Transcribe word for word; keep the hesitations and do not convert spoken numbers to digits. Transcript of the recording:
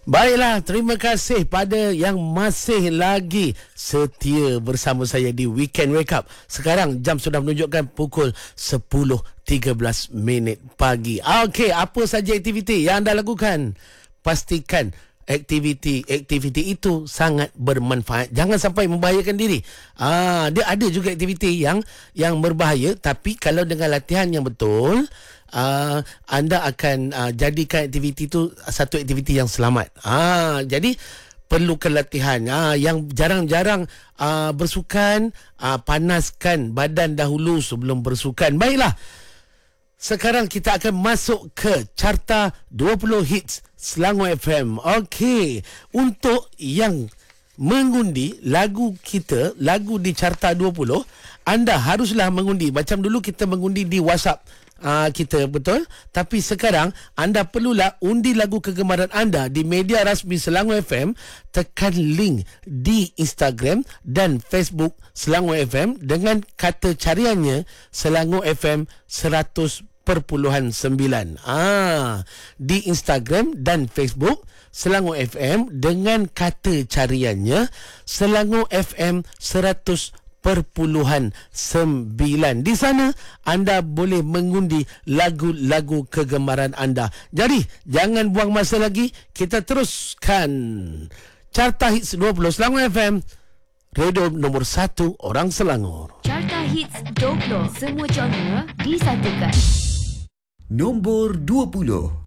Baiklah, terima kasih pada yang masih lagi setia bersama saya di Weekend Wake Up. Sekarang jam sudah menunjukkan pukul sepuluh tiga belas minit pagi. Okey, apa saja aktiviti yang anda lakukan? Pastikan aktiviti-aktiviti itu sangat bermanfaat. Jangan sampai membahayakan diri. Ah, dia ada juga aktiviti yang yang berbahaya, tapi kalau dengan latihan yang betul, Uh, anda akan uh, jadikan aktiviti itu satu aktiviti yang selamat. Ah, jadi perlukan latihan. Ah, yang jarang-jarang uh, bersukan, uh, panaskan badan dahulu sebelum bersukan. Baiklah. Sekarang kita akan masuk ke carta dua puluh hits Selangor F M. Okey, untuk yang mengundi lagu kita, lagu di carta dua puluh, anda haruslah mengundi. Macam dulu kita mengundi di WhatsApp Uh, kita, betul? Tapi sekarang anda perlulah undi lagu kegemaran anda di media rasmi Selangor F M. Tekan link di Instagram dan Facebook Selangor F M dengan kata cariannya Selangor F M seratus perpuluhan sembilan. Ah, di Instagram dan Facebook Selangor F M dengan kata cariannya Selangor F M seratus perpuluhan sembilan. Di sana anda boleh mengundi lagu-lagu kegemaran anda. Jadi jangan buang masa lagi, kita teruskan Carta Hits dua puluh Selangor F M, radio nombor satu orang Selangor. Carta Hits dua puluh, semua genre disatukan. Nombor dua puluh.